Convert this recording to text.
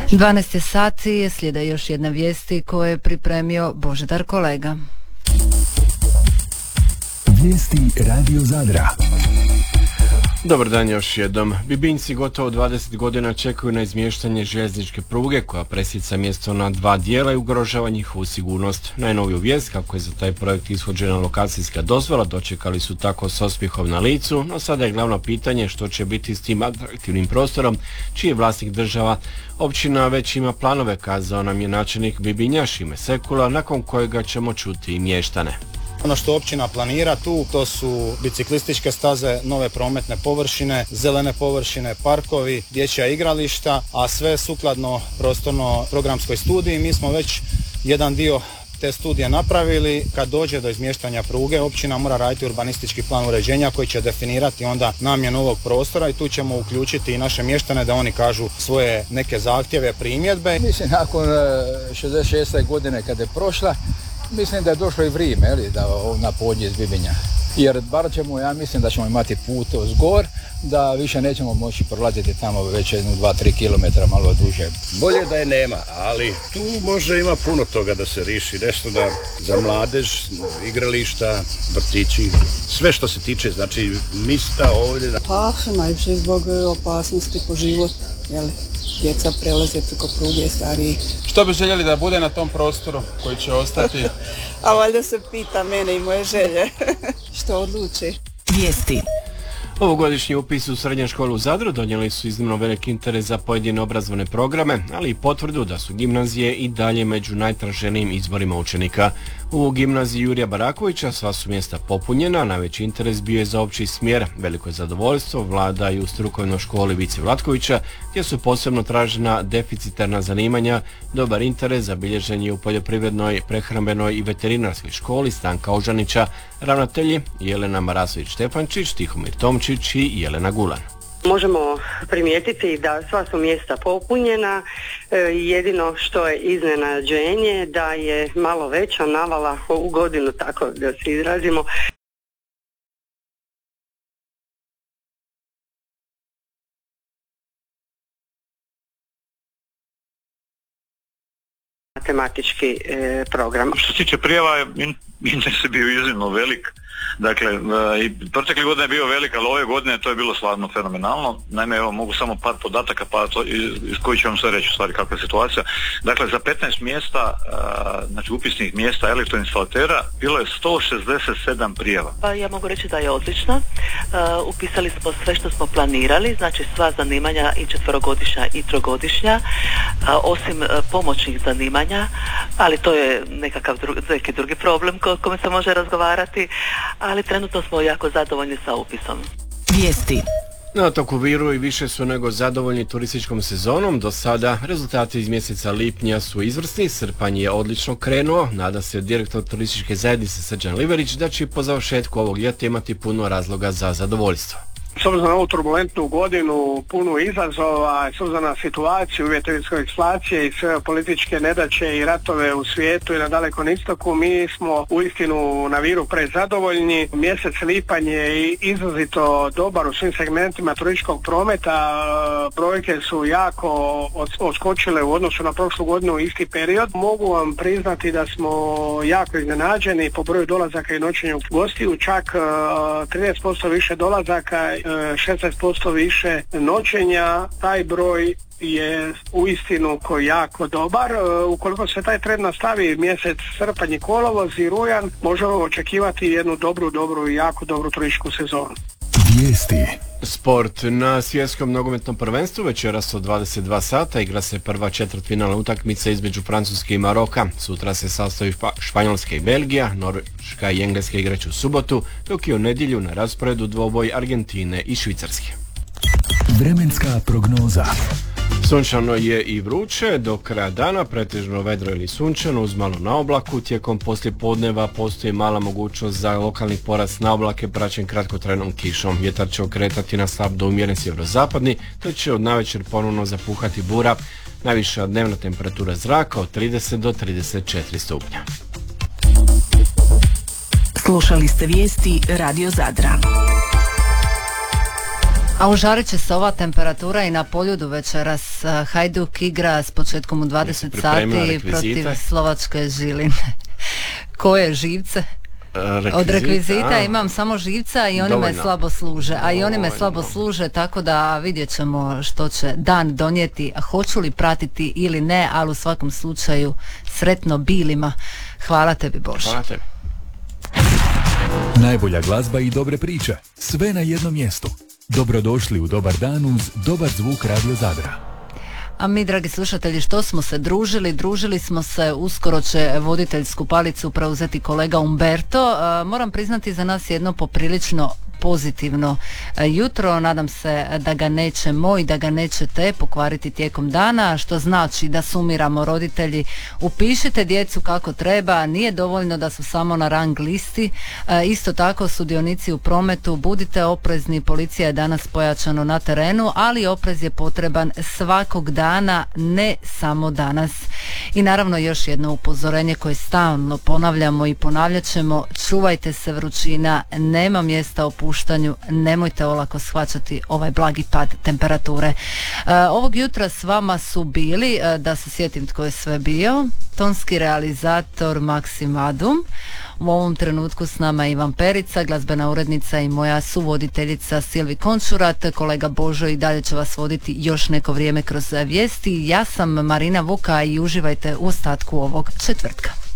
12 sati, slijede još jedna vijesti koje je pripremio Božidar Kolega. Vijesti Radio Zadra. Dobar dan još jednom. Bibinjci gotovo 20 godina čekaju na izmještanje željezničke pruge koja presjeca mjesto na dva dijela i ugrožava njihovu sigurnost. Najnoviju vijest kako je za taj projekt ishođena lokacijska dozvola dočekali su tako s osmijehom na licu, no sada je glavno pitanje što će biti s tim atraktivnim prostorom čiji je vlasnik država. Općina već ima planove, kazao nam je načelnik Bibinja Šime Sekula, nakon kojega ćemo čuti i mještane. Ono što općina planira tu, to su biciklističke staze, nove prometne površine, zelene površine, parkovi, dječja igrališta, a sve sukladno prostorno-programskoj studiji. Mi smo već jedan dio te studije napravili. Kad dođe do izmještanja pruge, općina mora raditi urbanistički plan uređenja koji će definirati onda namjenu ovog prostora i tu ćemo uključiti i naše mještane da oni kažu svoje neke zahtjeve, primjedbe. Mislim, nakon 66. godine kada je prošla, mislim da je došlo i vrijeme da na podnje iz Bibinja. Jer bar ćemo, ja mislim da ćemo imati put zgor, da više nećemo moći prolaziti tamo već 2-3 km malo duže. Bolje da je nema, ali tu može ima puno toga da se riši, nešto da za mladež, igrališta, vrtići, sve što se tiče, znači mista ovdje. Pa, najviše zbog opasnosti po život, jel? Djeca prelaze preko pruge, stariji. Što bi željeli da bude na tom prostoru koji će ostati? A valjda se pita mene i moje želje. Što odluči? Vijesti. Ovogodišnji upis u srednju školu u Zadru donijeli su iznimno veliki interes za pojedine obrazovne programe, ali i potvrdu da su gimnazije i dalje među najtraženijim izborima učenika. U gimnaziji Jurija Barakovića sva su mjesta popunjena, najveći interes bio je za opći smjer. Veliko je zadovoljstvo vlada i u strukovnoj školi Vice Vlatkovića, gdje su posebno tražena deficitarna zanimanja. Dobar interes zabilježen je u poljoprivrednoj, prehrambenoj i veterinarskoj školi Stanka Ožanića, ravnatelji Jelena Marasović-Štefančić, Tihomir Tomčić i Jelena Gulan. Možemo primijetiti da sva su mjesta popunjena, jedino što je iznenađenje da je malo veća navala u godinu, tako da se izrazimo. Matematički program. Što se tiče prijava, interes je bio iznimno velik. Dakle, i protekle godine je bio velik, ali ove godine to je bilo stvarno fenomenalno. Naime, evo, mogu samo par podataka, pa to, iz koji ću vam sve reći u stvari kakva je situacija. Dakle, za 15 mjesta, znači upisnih mjesta elektroinstalatera, bilo je 167 prijava. Pa ja mogu reći da je odlično. Upisali smo sve što smo planirali, znači sva zanimanja i četverogodišnja i trogodišnja, osim pomoćnih zanimanja, ali to je neki drugi problem kome se može razgovarati, ali trenutno smo jako zadovoljni sa upisom. Vijesti. Na otoku Viru i više su nego zadovoljni turističkom sezonom. Do sada rezultati iz mjeseca lipnja su izvrsni, srpanj je odlično krenuo. Nada se direktor turističke zajednice Srđan Liverić da će po završetku ovog ljeta imati puno razloga za zadovoljstvo. S obzirom na ovu turbulentnu godinu, punu izazova, s obzirom na situaciju, uvjete visoke inflacije i sve političke nedaće i ratove u svijetu i na Dalekom istoku, mi smo uistinu na Viru prezadovoljni. Mjesec lipanj je izrazito dobar u svim segmentima turističkog prometa. Brojke su jako odskočile u odnosu na prošlu godinu u isti period. Mogu vam priznati da smo jako iznenađeni po broju dolazaka i noćenja gostiju, čak 13% više dolazaka, 16% više noćenja. Taj broj je uistinu jako dobar. Ukoliko se taj trend nastavi mjesec srpanj i kolovoz i rujan, možemo očekivati jednu dobru i jako dobru turističku sezonu. Vijesti. Sport. Na svjetskom nogometnom prvenstvu večeras od 22 sata igra se prva četvrtfinalna utakmica između Francuske i Maroka. Sutra se sastoji Španjolska i Belgija, Norveška i Engleska igraće u subotu, dok je u nedjelju na rasporedu dvoboj Argentine i Švicarske. Vremenska prognoza. Sunčano je i vruće, do kraja dana pretežno vedro ili sunčano uz malo na oblaku. Tijekom poslijepodneva postoji mala mogućnost za lokalni porast na oblake praćen kratkotrajnom kišom. Vjetar će okretati na slab do umjeren sjeverozapadni, te će od navečer ponovno zapuhati bura. Najviša dnevna temperatura zraka od 30 do 34 stupnja. Slušali ste vijesti Radio Zadra. A užarit će se ova temperatura i na Poljudu večeras. Hajduk igra s početkom u 20 sati protiv Slovačke Žiline. Koje živce? Od rekvizita imam samo živca i oni me slabo služe, a i oni me slabo služe, tako da vidjet ćemo što će dan donijeti, hoću li pratiti ili ne, ali u svakom slučaju sretno bilima. Hvala tebi, Bože. Hvala tebi. Najbolja glazba i dobre priče, sve na jednom mjestu. Dobrodošli u Dobar dan uz Dobar zvuk Radio Zadra. A mi, dragi slušatelji, što smo se družili smo se, uskoro će voditeljsku palicu preuzeti kolega Umberto. Moram priznati, za nas jedno poprilično pozitivno jutro, nadam se da ga nećemo i da ga nećete pokvariti tijekom dana, što znači da sumiramo roditelji, upišite djecu kako treba, nije dovoljno da su samo na rang listi, isto tako sudionici u prometu, budite oprezni, policija je danas pojačano na terenu, ali oprez je potreban svakog dana, ne samo danas. I naravno još jedno upozorenje koje stalno ponavljamo i ponavljat ćemo, čuvajte se vrućina, nema mjesta opuštanju, nemojte olako shvaćati ovaj blagi pad temperature. Ovog jutra s vama su bili, da se sjetim tko je sve bio, tonski realizator Maksim Adum, u ovom trenutku s nama je Ivan Perica, glazbena urednica i moja suvoditeljica Silvi Končurat, kolega Božo i dalje će vas voditi još neko vrijeme kroz vijesti. Ja sam Marina Vuka i uživajte u ostatku ovog četvrtka.